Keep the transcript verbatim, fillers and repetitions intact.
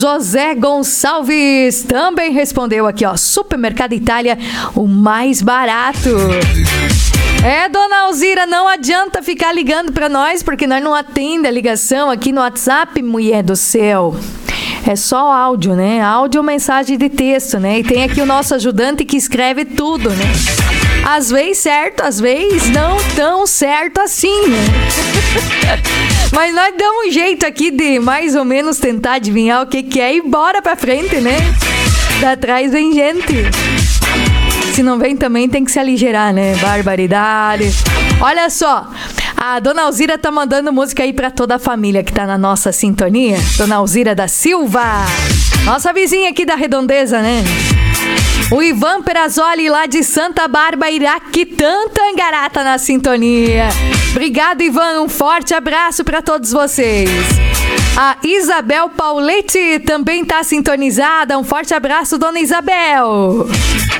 José Gonçalves também respondeu aqui, ó. Supermercado Itália, o mais barato. É, dona Alzira, não adianta ficar ligando pra nós, porque nós não atendemos a ligação aqui no WhatsApp, mulher do céu. É só áudio, né? Áudio ou mensagem de texto, né? E tem aqui o nosso ajudante que escreve tudo, né? Às vezes certo, às vezes não tão certo assim, né? Mas nós damos um jeito aqui de mais ou menos tentar adivinhar o que que é e bora pra frente, né? Da trás vem gente. Se não vem também tem que se aligerar, né? Barbaridade. Olha só, a dona Alzira tá mandando música aí pra toda a família que tá na nossa sintonia. Dona Alzira da Silva, nossa vizinha aqui da Redondeza, né? O Ivan Perazoli lá de Santa Bárbara, Iraquitã, Tangará, tá na sintonia. Obrigado, Ivan, um forte abraço pra todos vocês. A Isabel Pauletti também tá sintonizada. Um forte abraço, dona Isabel.